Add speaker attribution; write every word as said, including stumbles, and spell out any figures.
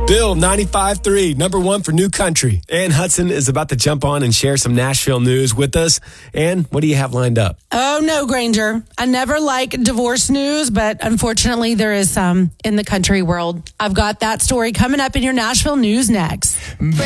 Speaker 1: Bill ninety-five three, number one for New Country. Ann Hudson is about to jump on and share some Nashville news with us. Ann, what do you have lined up?
Speaker 2: Oh, no, Granger. I never like divorce news, but unfortunately there is some in the country world. I've got that story coming up in your Nashville news next.